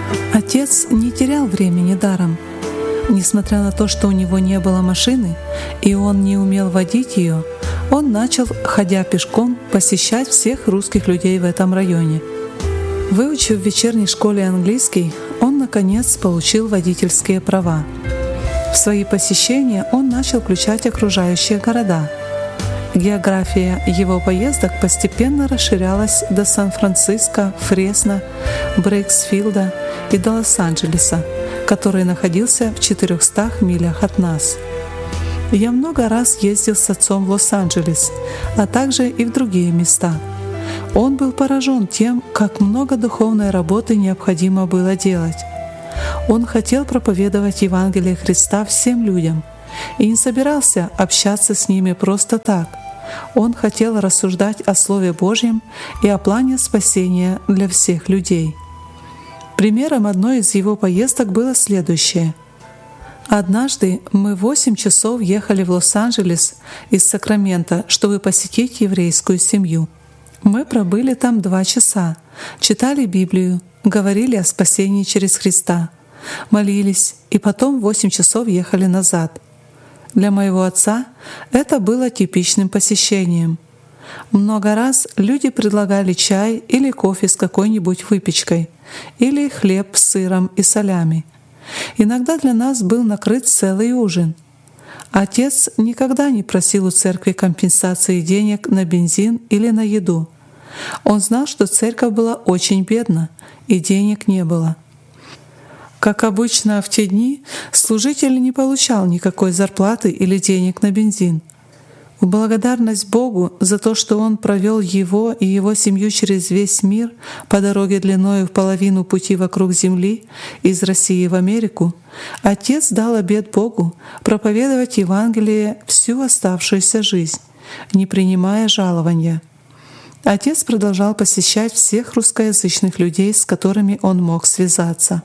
Отец не терял времени даром. Несмотря на то, что у него не было машины и он не умел водить ее, он начал, ходя пешком, посещать всех русских людей в этом районе. Выучив в вечерней школе английский, он наконец получил водительские права. В свои посещения он начал включать окружающие города. География его поездок постепенно расширялась до Сан-Франциско, Фресно, Брейксфилда и до Лос-Анджелеса, который находился в 400 милях от нас. Я много раз ездил с отцом в Лос-Анджелес, а также и в другие места. Он был поражен тем, как много духовной работы необходимо было делать. Он хотел проповедовать Евангелие Христа всем людям и не собирался общаться с ними просто так. Он хотел рассуждать о Слове Божьем и о плане спасения для всех людей. Примером одной из его поездок было следующее. Однажды мы в 8 часов ехали в Лос-Анджелес из Сакрамента, чтобы посетить еврейскую семью. Мы пробыли там 2 часа, читали Библию, говорили о спасении через Христа, молились и потом в 8 часов ехали назад. Для моего отца это было типичным посещением. Много раз люди предлагали чай или кофе с какой-нибудь выпечкой, или хлеб с сыром и солями. Иногда для нас был накрыт целый ужин. Отец никогда не просил у церкви компенсации денег на бензин или на еду. Он знал, что церковь была очень бедна, и денег не было. Как обычно в те дни, служитель не получал никакой зарплаты или денег на бензин. В благодарность Богу за то, что Он провел его и его семью через весь мир по дороге длиною в половину пути вокруг земли из России в Америку, отец дал обет Богу проповедовать Евангелие всю оставшуюся жизнь, не принимая жалования. Отец продолжал посещать всех русскоязычных людей, с которыми он мог связаться.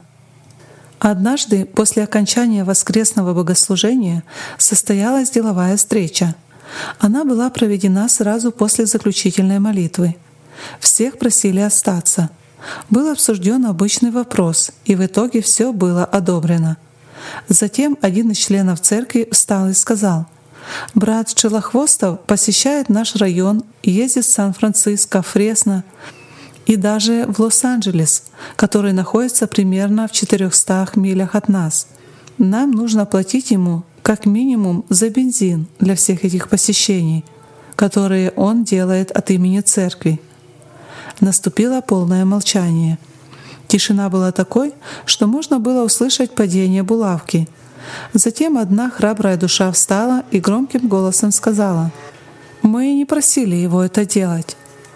Однажды, после окончания воскресного богослужения, состоялась деловая встреча. Она была проведена сразу после заключительной молитвы. Всех просили остаться. Был обсужден обычный вопрос, и в итоге все было одобрено. Затем один из членов церкви встал и сказал: «Брат Челохвостов посещает наш район, ездит в Сан-Франциско, Фресно и даже в Лос-Анджелес, который находится примерно в 400 милях от нас. Нам нужно платить ему как минимум за бензин для всех этих посещений, которые он делает от имени церкви». Наступило полное молчание. Тишина была такой, что можно было услышать падение булавки. Затем одна храбрая душа встала и громким голосом сказала: «Мы не просили его это делать».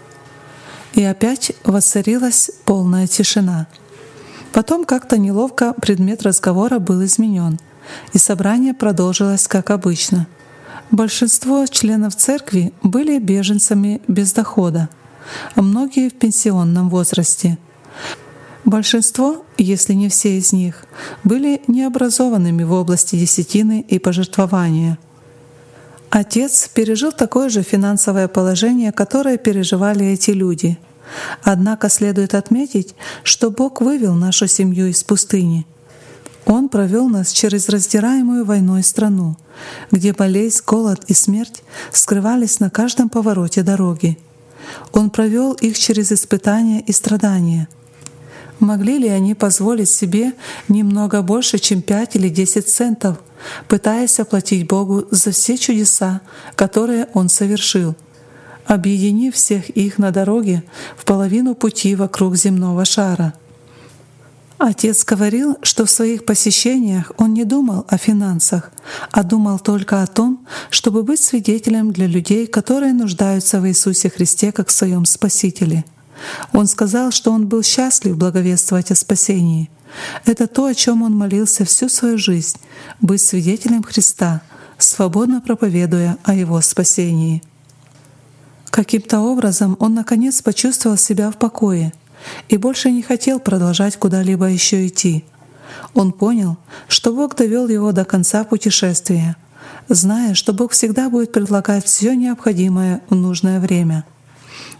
И опять воцарилась полная тишина. Потом как-то неловко предмет разговора был изменен, и собрание продолжилось как обычно. Большинство членов церкви были беженцами без дохода, а многие в пенсионном возрасте. Большинство, если не все из них, были необразованными в области десятины и пожертвования. Отец пережил такое же финансовое положение, которое переживали эти люди. Однако следует отметить, что Бог вывел нашу семью из пустыни. Он провел нас через раздираемую войной страну, где болезнь, голод и смерть скрывались на каждом повороте дороги. Он провел их через испытания и страдания. Могли ли они позволить себе немного больше, чем 5 или 10 центов, пытаясь оплатить Богу за все чудеса, которые Он совершил, объединив всех их на дороге в половину пути вокруг земного шара? Отец говорил, что в своих посещениях он не думал о финансах, а думал только о том, чтобы быть свидетелем для людей, которые нуждаются в Иисусе Христе как в своем Спасителе. Он сказал, что он был счастлив благовествовать о спасении. Это то, о чем он молился всю свою жизнь — быть свидетелем Христа, свободно проповедуя о Его спасении. Каким-то образом он наконец почувствовал себя в покое и больше не хотел продолжать куда-либо еще идти. Он понял, что Бог довел его до конца путешествия, зная, что Бог всегда будет предлагать все необходимое в нужное время.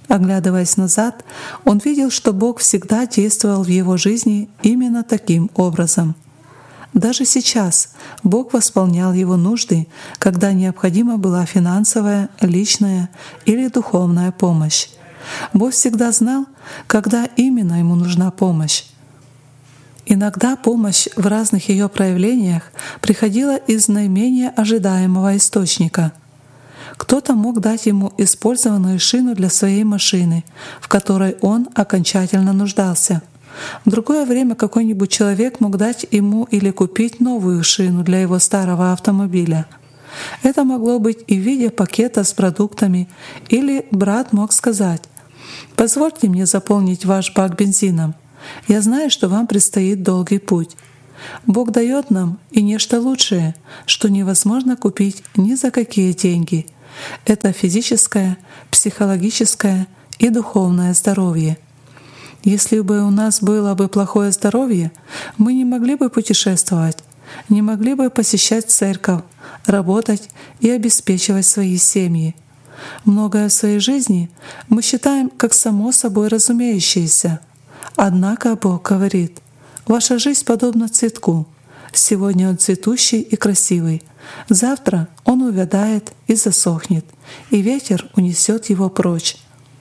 Оглядываясь назад, он видел, что Бог всегда действовал в его жизни именно таким образом. Даже сейчас Бог восполнял его нужды, когда необходима была финансовая, личная или духовная помощь. Бог всегда знал, когда именно ему нужна помощь. Иногда помощь в разных ее проявлениях приходила из наименее ожидаемого источника. Кто-то мог дать ему использованную шину для своей машины, в которой он окончательно нуждался. В другое время какой-нибудь человек мог дать ему или купить новую шину для его старого автомобиля. Это могло быть и в виде пакета с продуктами, или брат мог сказать: «Позвольте мне заполнить ваш бак бензином. Я знаю, что вам предстоит долгий путь». Бог дает нам и нечто лучшее, что невозможно купить ни за какие деньги. Это физическое, психологическое и духовное здоровье. Если бы у нас было бы плохое здоровье, мы не могли бы путешествовать, не могли бы посещать церковь, работать и обеспечивать свои семьи. Многое в своей жизни мы считаем как само собой разумеющееся. Однако Бог говорит: «Ваша жизнь подобна цветку. Сегодня он цветущий и красивый. Завтра он увядает и засохнет, и ветер унесет его прочь».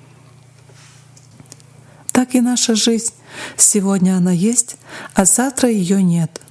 Так и наша жизнь. Сегодня она есть, а завтра ее нет.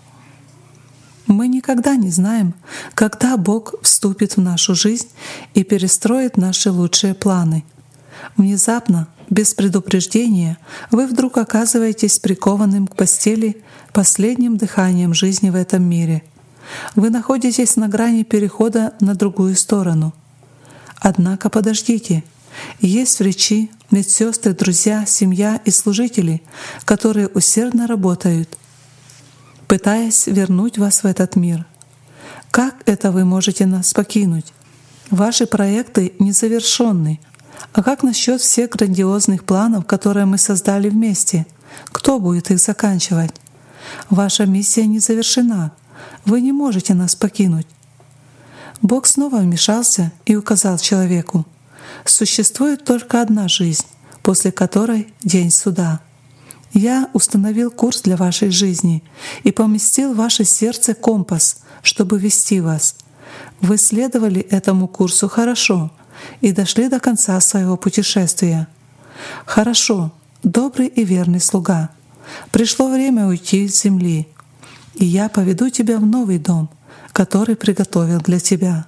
Мы никогда не знаем, когда Бог вступит в нашу жизнь и перестроит наши лучшие планы. Внезапно, без предупреждения, вы вдруг оказываетесь прикованным к постели последним дыханием жизни в этом мире. Вы находитесь на грани перехода на другую сторону. Однако подождите. Есть врачи, медсестры, друзья, семья и служители, которые усердно работают, пытаясь вернуть вас в этот мир. Как это вы можете нас покинуть? Ваши проекты незавершенны. А как насчет всех грандиозных планов, которые мы создали вместе? Кто будет их заканчивать? Ваша миссия не завершена. Вы не можете нас покинуть. Бог снова вмешался и указал человеку: существует только одна жизнь, после которой день суда. Я установил курс для вашей жизни и поместил в ваше сердце компас, чтобы вести вас. Вы следовали этому курсу хорошо и дошли до конца своего путешествия. Хорошо, добрый и верный слуга. Пришло время уйти с земли, и я поведу тебя в новый дом, который приготовил для тебя.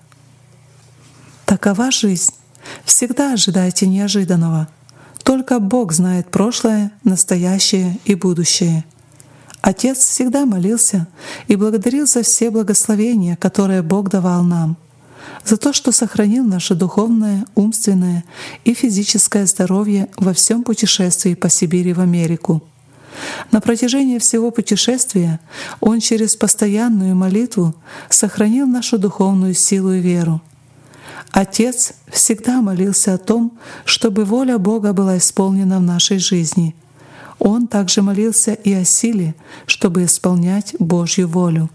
Такова жизнь. Всегда ожидайте неожиданного. Только Бог знает прошлое, настоящее и будущее. Отец всегда молился и благодарил за все благословения, которые Бог давал нам, за то, что сохранил наше духовное, умственное и физическое здоровье во всем путешествии по Сибири в Америку. На протяжении всего путешествия Он через постоянную молитву сохранил нашу духовную силу и веру. Отец всегда молился о том, чтобы воля Бога была исполнена в нашей жизни. Он также молился и о силе, чтобы исполнять Божью волю.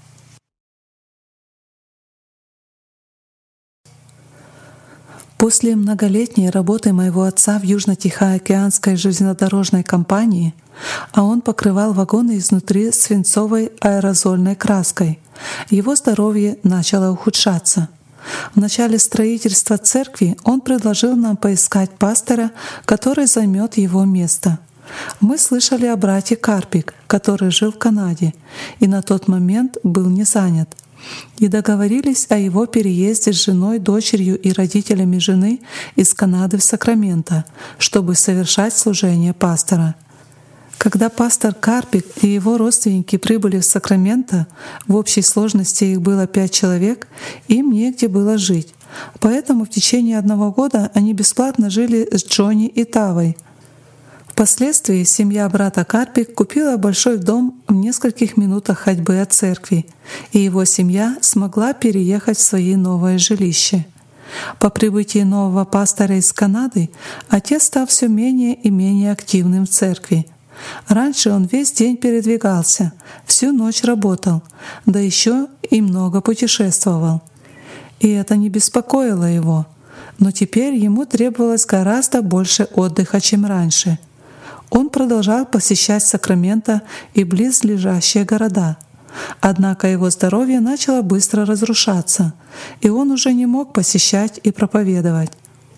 После многолетней работы моего отца в Южно-Тихоокеанской железнодорожной компании, а он покрывал вагоны изнутри свинцовой аэрозольной краской, его здоровье начало ухудшаться. В начале строительства церкви он предложил нам поискать пастора, который займет его место. Мы слышали о брате Карпик, который жил в Канаде и на тот момент был не занят, и договорились о его переезде с женой, дочерью и родителями жены из Канады в Сакраменто, чтобы совершать служение пастора. Когда пастор Карпик и его родственники прибыли в Сакраменто, в общей сложности их было 5 человек, им негде было жить. Поэтому в течение 1 года они бесплатно жили с Джонни и Тавой. Впоследствии семья брата Карпик купила большой дом в нескольких минутах ходьбы от церкви, и его семья смогла переехать в свое новое жилище. По прибытии нового пастора из Канады отец стал все менее и менее активным в церкви. Раньше он весь день передвигался, всю ночь работал, да еще и много путешествовал. И это не беспокоило его. Но теперь ему требовалось гораздо больше отдыха, чем раньше. Он продолжал посещать Сакраменто и близлежащие города. Однако его здоровье начало быстро разрушаться, и он уже не мог посещать и проповедовать.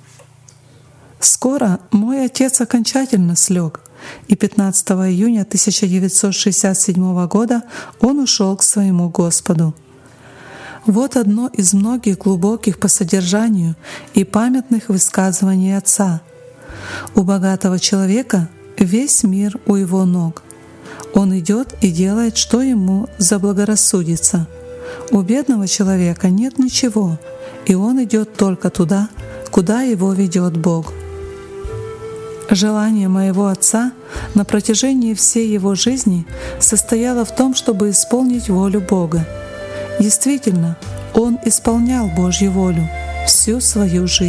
Скоро мой отец окончательно слег, и 15 июня 1967 года он ушел к своему Господу. Вот одно из многих глубоких по содержанию и памятных высказываний отца. У богатого человека весь мир у его ног. Он идет и делает, что ему заблагорассудится. У бедного человека нет ничего, и он идет только туда, куда его ведет Бог. Желание моего отца на протяжении всей его жизни состояло в том, чтобы исполнить волю Бога. Действительно, он исполнял Божью волю всю свою жизнь.